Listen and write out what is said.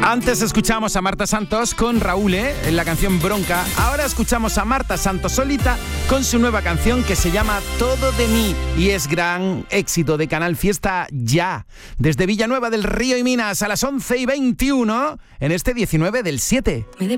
Antes escuchamos a Marta Santos con Raúl, en la canción Bronca. Ahora escuchamos a Marta Santos solita con su nueva canción que se llama Todo de mí y es gran éxito de Canal Fiesta ya. Desde Villanueva del Río y Minas a las 11:21 en este 19 del 7.